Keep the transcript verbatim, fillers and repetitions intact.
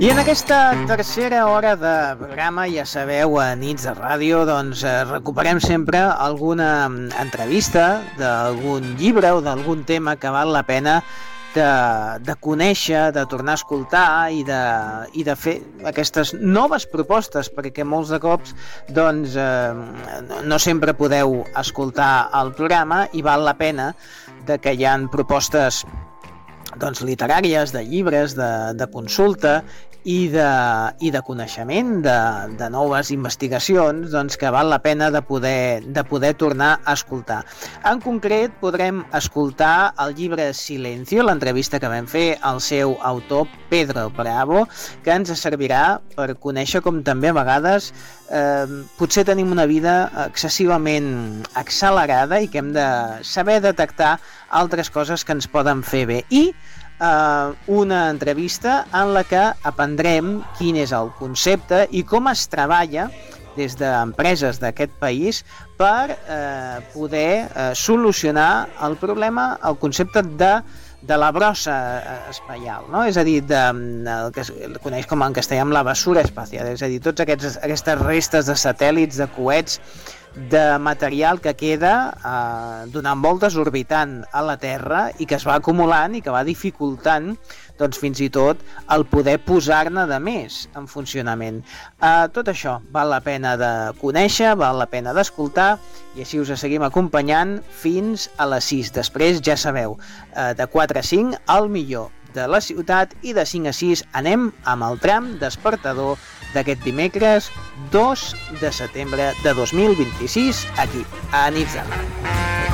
I en aquesta tercera hora de programa, ja sabeu, a Nits de Ràdio, doncs eh, recuperem sempre alguna entrevista d'algun llibre o d'algun tema que val la pena de, de conèixer, de tornar a escoltar i de, i de fer aquestes noves propostes, perquè molts de cops doncs, eh, no sempre podeu escoltar el programa i val la pena de que hi ha propostes doncs, literàries, de llibres, de, de consulta i de, i de coneixement, de, de noves investigacions, doncs que val la pena de poder, de poder tornar a escoltar. En concret, podrem escoltar el llibre Silencio, l'entrevista que vam fer al seu autor, Pedro Bravo, que ens servirà per conèixer com també a vegades eh, potser tenim una vida excessivament accelerada i que hem de saber detectar altres coses que ens poden fer bé. I Uh, una entrevista en la que aprendrem quin és el concepte i com es treballa des d'empreses d'aquest país per uh, poder uh, solucionar el problema, el concepte de, de la brossa espacial, no? És a dir, de, el que es coneix com en castellà amb la basura espacial, és a dir, tots aquests, aquestes restes de satèl·lits, de coets, de material que queda eh, donant voltes orbitant a la Terra i que es va acumulant i que va dificultant doncs, fins i tot el poder posar-ne de més en funcionament. Eh, tot això val la pena de conèixer, val la pena d'escoltar i així us seguim acompanyant fins a les sis. Després, ja sabeu, eh, de quatre a cinc, el millor de la ciutat i de cinc a sis anem amb el tram despertador d'aquest dimecres dos de setembre de dos mil vint-i-sis aquí a Nits de Ràdio.